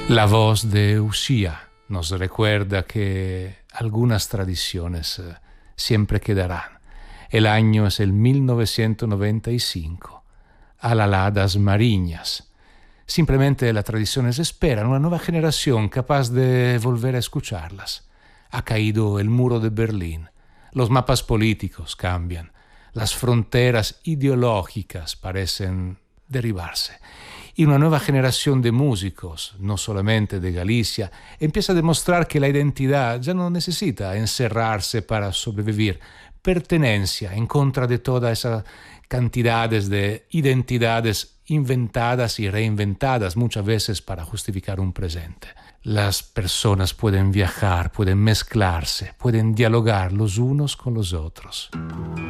La voz de Usía nos recuerda que algunas tradiciones siempre quedarán. El año es el 1995. Alaladas Mariñas. Simplemente las tradiciones esperan una nueva generación capaz de volver a escucharlas. Ha caído el muro de Berlín. Los mapas políticos cambian. Las fronteras ideológicas parecen derribarse. Y una nueva generación de músicos, no solamente de Galicia, empieza a demostrar que la identidad ya no necesita encerrarse para sobrevivir. Pertenencia en contra de todas esas cantidades de identidades inventadas y reinventadas muchas veces para justificar un presente. Las personas pueden viajar, pueden mezclarse, pueden dialogar los unos con los otros.